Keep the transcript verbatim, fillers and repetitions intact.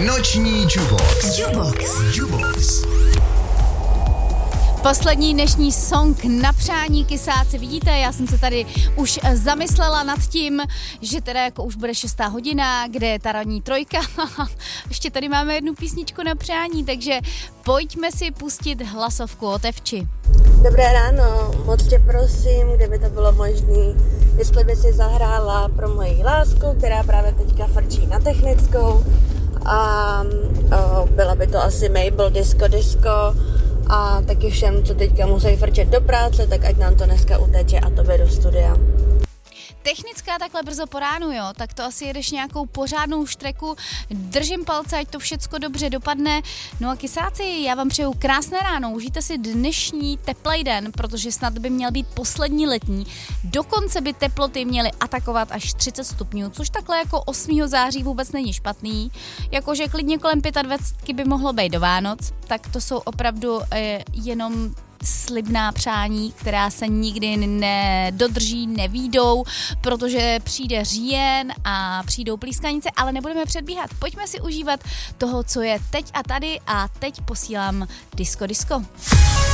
Noční Jubox. Jubox. Jubox. Poslední dnešní song na přání, kysáci. Vidíte, já jsem se tady už zamyslela nad tím, že teda jako už bude šestá hodina, kde je ta ranní trojka. Ještě tady máme jednu písničku na přání, takže pojďme si pustit hlasovku od Evči. Dobré ráno, moc tě prosím, kdyby to bylo možné, jestli by si zahrála pro moji lásku, která právě teďka frčí na technickou, a o, byla by to asi Mabel Disco Disco, a taky všem, co teďka musí frčet do práce, tak ať nám to dneska uteče a tobě do studia. Technická takhle brzo po ránu, jo, tak to asi jedeš nějakou pořádnou štreku. Držím palce, ať to všecko dobře dopadne. No a kysáci, já vám přeju krásné ráno, užijte si dnešní teplej den, protože snad by měl být poslední letní. Dokonce by teploty měly atakovat až třicet stupňů, což takhle jako osmého září vůbec není špatný. Jakože klidně kolem dvacet pět by mohlo být do Vánoc, tak to jsou opravdu eh, jenom slibná přání, která se nikdy nedodrží, nevídou, protože přijde říjen a přijdou plískanice, ale nebudeme předbíhat. Pojďme si užívat toho, co je teď a tady, a teď posílám Disco Disco.